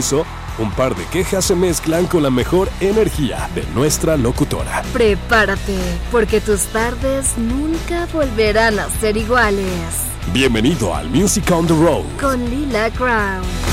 incluso un par de quejas se mezclan con la mejor energía de nuestra locutora. Prepárate, porque tus tardes nunca volverán a ser iguales. Bienvenido al Music on the Road con Lila Crown.